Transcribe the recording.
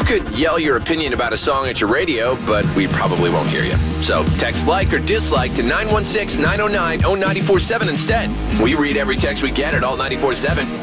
could yell your opinion about a song at your radio, but we probably won't hear you. So text like or dislike to 916-909-0947 instead. We read every text we get at Alt 94.7.